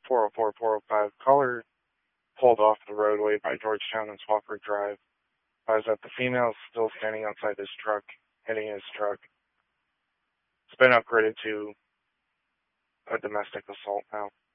404-405. Caller pulled off the roadway by Georgetown and Swafford Drive. Advised that the female is still standing outside his truck, hitting his truck. It's been upgraded to a domestic assault now.